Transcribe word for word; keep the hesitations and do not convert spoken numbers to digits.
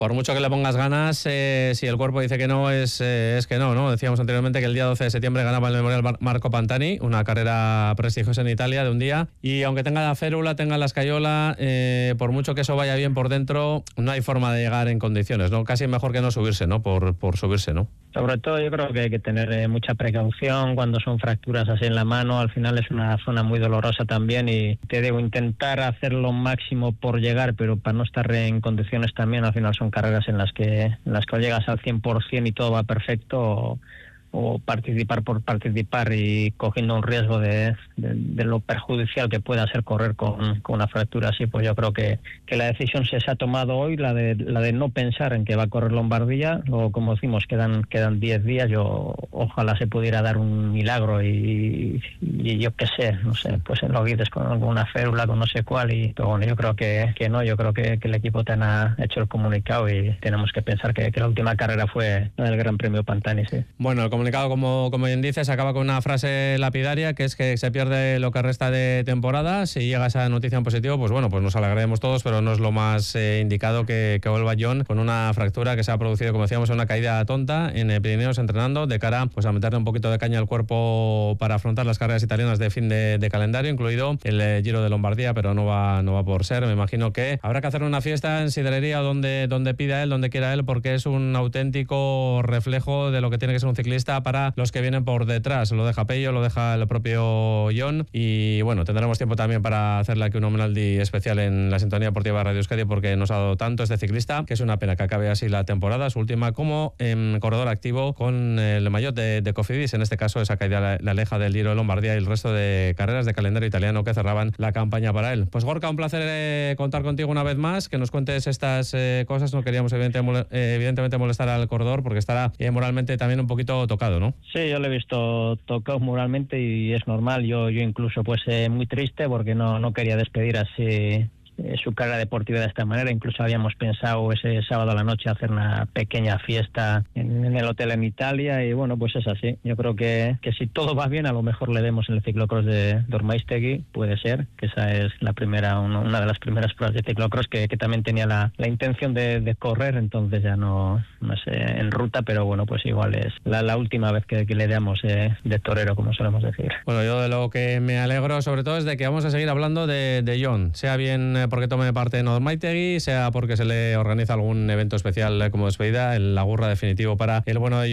Por mucho que le pongas ganas, eh, si el cuerpo dice que no, es, eh, es que no, ¿no? Decíamos anteriormente que el día doce de septiembre ganaba el Memorial Mar- Marco Pantani, una carrera prestigiosa en Italia de un día, y aunque tenga la férula, tenga la escayola, eh, por mucho que eso vaya bien por dentro, no hay forma de llegar en condiciones, ¿no? Casi mejor que no subirse, ¿no? Por, por subirse, ¿no? Sobre todo yo creo que hay que tener eh, mucha precaución cuando son fracturas así en la mano. Al final es una zona muy dolorosa también y te digo, intentar hacer lo máximo por llegar, pero para no estar en condiciones también. Al final son carreras en las que en las que llegas al cien por ciento y todo va perfecto, o, o participar por participar y cogiendo un riesgo de, de, de lo perjudicial que pueda ser correr con, con una fractura así. Pues yo creo que, que la decisión se, se ha tomado hoy, la de la de no pensar en que va a correr Lombardía. Luego, como decimos, quedan quedan diez días. Yo ojalá se pudiera dar un milagro y, y yo qué sé, no sé, pues en lo guides con alguna férula, con no sé cuál. Y pero bueno, yo creo que, que no, yo creo que, que el equipo te ha hecho el comunicado y tenemos que pensar que, que la última carrera fue el Gran Premio Pantani, sí. Bueno, el comunicado, como, como bien dices, acaba con una frase lapidaria, que es que se pierde lo que resta de temporada. Si llega esa noticia en positivo, pues bueno, pues nos alegraremos todos, pero no es lo más eh, indicado que, que vuelva John con una fractura que se ha producido, como decíamos, en una caída tonta en el Pirineos entrenando, de cara pues a meterle un poquito de caña al cuerpo para afrontar las carreras italianas de fin de, de calendario, incluido el eh, Giro de Lombardía, pero no va, no va por ser. Me imagino que habrá que hacer una fiesta en Sidrería donde, donde pida él, donde quiera él, porque es un auténtico reflejo de lo que tiene que ser un ciclista para los que vienen por detrás. Lo deja Pello, lo deja el propio John, y bueno, tendremos tiempo también para hacerle aquí un homenaje especial en la sintonía deportiva de Radio Euskadi, porque nos ha dado tanto este ciclista, que es una pena que acabe así la temporada, su última como eh, corredor activo con el maillot de, de Cofidis. En este caso, esa caída la, la aleja del Giro de Lombardía y el resto de carreras de calendario italiano que cerraban la campaña para él. Pues Gorka, un placer eh, contar contigo una vez más, que nos cuentes estas eh, cosas. No queríamos evidentemente, eh, evidentemente molestar al corredor, porque estará eh, moralmente también un poquito tocado, ¿no? Sí, yo lo he visto tocado moralmente y es normal. Yo yo incluso pues eh, muy triste porque no no quería despedir así eh, su carrera deportiva de esta manera. Incluso habíamos pensado ese sábado a la noche hacer una pequeña fiesta en, en el hotel en Italia y bueno, pues es así. Yo creo que, que si todo va bien, a lo mejor le vemos en el ciclocross de, de Ormaiztegui, puede ser, que esa es la primera, una, una de las primeras pruebas de ciclocross que, que también tenía la, la intención de, de correr, entonces ya no, no sé, en ruta, pero bueno, pues igual es la, la última vez que, que le damos eh, de torero, como solemos decir. Bueno, yo de lo que me alegro sobre todo es de que vamos a seguir hablando de, de John, sea bien eh, porque tome parte en Ormaiztegui, sea porque se le organiza algún evento especial eh, como despedida, el la gurra definitivo para el bueno de